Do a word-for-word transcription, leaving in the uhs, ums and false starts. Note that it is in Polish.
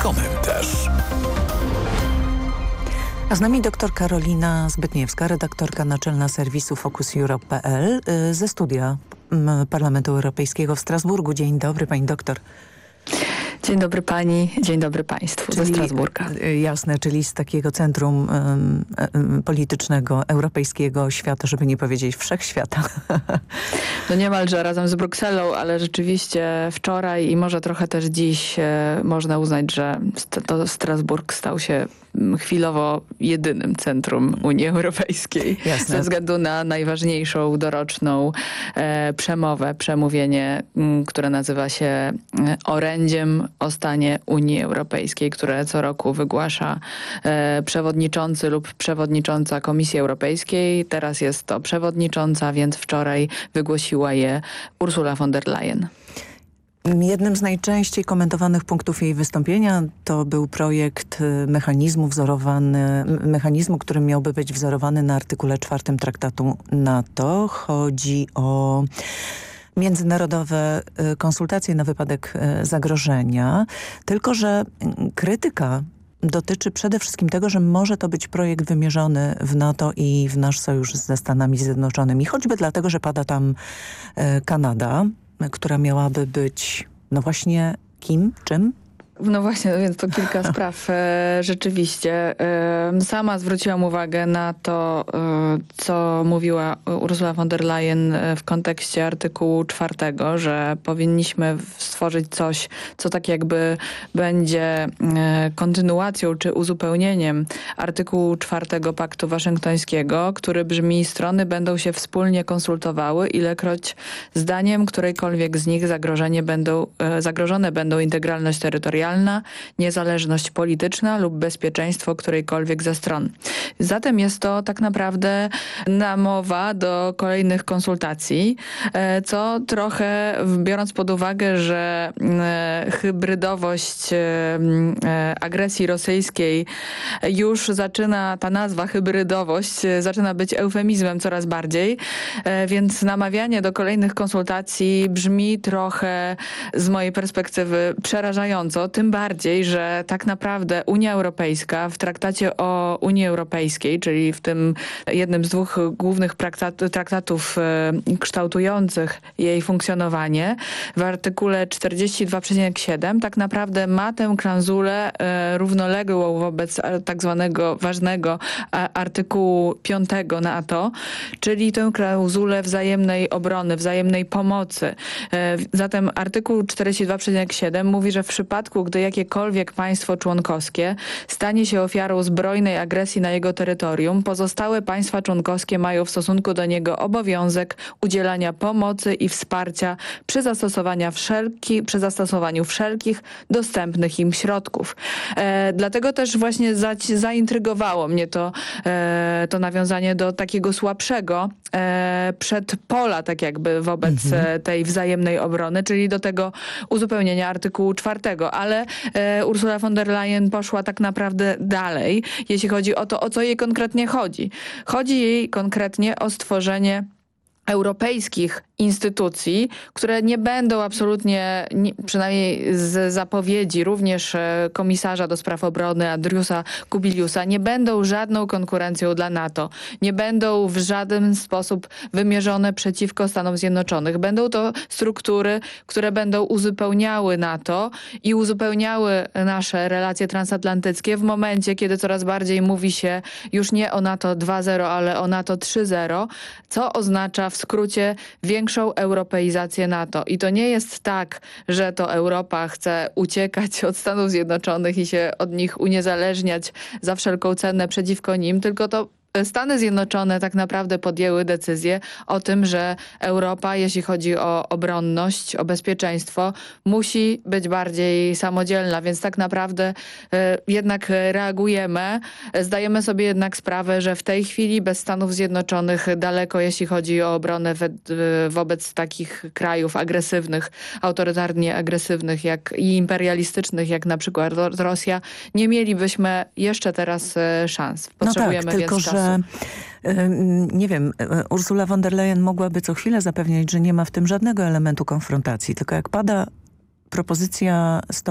Komentarz. A z nami dr Karolina Zbytniewska, redaktorka naczelna serwisu Focus Europe kropka p l ze studia Parlamentu Europejskiego w Strasburgu. Dzień dobry, pani doktor. Dzień dobry pani, dzień dobry państwu czyli, ze Strasburga. Jasne, czyli z takiego centrum um, um, politycznego, europejskiego świata, żeby nie powiedzieć wszechświata. No niemalże razem z Brukselą, ale rzeczywiście wczoraj i może trochę też dziś e, można uznać, że to Strasburg stał się chwilowo jedynym centrum Unii Europejskiej. Jasne. Ze względu na najważniejszą doroczną e, przemowę, przemówienie, m, które nazywa się e, orędziem o stanie Unii Europejskiej, które co roku wygłasza e, przewodniczący lub przewodnicząca Komisji Europejskiej. Teraz jest to przewodnicząca, więc wczoraj wygłosiła je Ursula von der Leyen. Jednym z najczęściej komentowanych punktów jej wystąpienia to był projekt mechanizmu wzorowany, mechanizmu, który miałby być wzorowany na artykule czwartym Traktatu NATO. Chodzi o międzynarodowe konsultacje na wypadek zagrożenia, tylko że krytyka dotyczy przede wszystkim tego, że może to być projekt wymierzony w NATO i w nasz sojusz ze Stanami Zjednoczonymi, choćby dlatego, że pada tam Kanada, która miałaby być, no właśnie, kim, czym? No właśnie, więc to kilka spraw. E, rzeczywiście. E, sama zwróciłam uwagę na to, e, co mówiła Ursula von der Leyen w kontekście artykułu czwartego, że powinniśmy stworzyć coś, co tak jakby będzie e, kontynuacją czy uzupełnieniem artykułu czwartego Paktu Waszyngtońskiego, który brzmi: strony będą się wspólnie konsultowały, ilekroć zdaniem którejkolwiek z nich zagrożenie będą, e, zagrożone będą integralność terytorialna, niezależność polityczna lub bezpieczeństwo którejkolwiek ze stron. Zatem jest to tak naprawdę namowa do kolejnych konsultacji, co trochę, biorąc pod uwagę, że hybrydowość agresji rosyjskiej już zaczyna, ta nazwa hybrydowość zaczyna być eufemizmem coraz bardziej, więc namawianie do kolejnych konsultacji brzmi trochę z mojej perspektywy przerażająco. Tym bardziej, że tak naprawdę Unia Europejska w traktacie o Unii Europejskiej, czyli w tym jednym z dwóch głównych traktatów e, kształtujących jej funkcjonowanie, w artykule czterdzieści dwa przecinek siedem tak naprawdę ma tę klauzulę e, równoległą wobec tak zwanego ważnego a, artykułu piątego NATO, czyli tę klauzulę wzajemnej obrony, wzajemnej pomocy. E, zatem artykuł czterdzieści dwa przecinek siedem mówi, że w przypadku, gdy jakiekolwiek państwo członkowskie stanie się ofiarą zbrojnej agresji na jego terytorium, pozostałe państwa członkowskie mają w stosunku do niego obowiązek udzielania pomocy i wsparcia przy, zastosowania wszelki, przy zastosowaniu wszelkich dostępnych im środków. E, dlatego też właśnie za, zaintrygowało mnie to, e, to nawiązanie do takiego słabszego e, przedpola, tak jakby wobec mhm. tej wzajemnej obrony, czyli do tego uzupełnienia artykułu czwartego, ale e, Ursula von der Leyen poszła tak naprawdę dalej, jeśli chodzi o to, o co jej konkretnie chodzi. Chodzi jej konkretnie o stworzenie europejskich instytucji, które nie będą absolutnie, nie, przynajmniej z zapowiedzi również komisarza do spraw obrony Andriusa Kubiliusa, nie będą żadną konkurencją dla NATO. Nie będą w żaden sposób wymierzone przeciwko Stanom Zjednoczonych. Będą to struktury, które będą uzupełniały NATO i uzupełniały nasze relacje transatlantyckie w momencie, kiedy coraz bardziej mówi się już nie o NATO dwa zero, ale o NATO trzy zero, co oznacza w skrócie większą europeizację NATO. I to nie jest tak, że to Europa chce uciekać od Stanów Zjednoczonych i się od nich uniezależniać za wszelką cenę przeciwko nim, tylko to Stany Zjednoczone tak naprawdę podjęły decyzję o tym, że Europa, jeśli chodzi o obronność, o bezpieczeństwo, musi być bardziej samodzielna, więc tak naprawdę e, jednak reagujemy. Zdajemy sobie jednak sprawę, że w tej chwili bez Stanów Zjednoczonych daleko, jeśli chodzi o obronę we, wobec takich krajów agresywnych, autorytarnie agresywnych jak i imperialistycznych, jak na przykład Rosja, nie mielibyśmy jeszcze teraz e, szans. Potrzebujemy no tak, tylko, więc czasu. Że, nie wiem, Ursula von der Leyen mogłaby co chwilę zapewniać, że nie ma w tym żadnego elementu konfrontacji, tylko jak pada propozycja